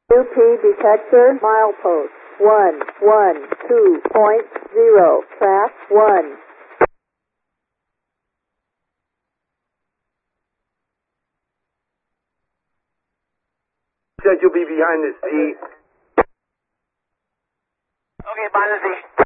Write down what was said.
UP detector milepost 112.0 track 1. Said you'll be behind this Z. Okay, behind the Z.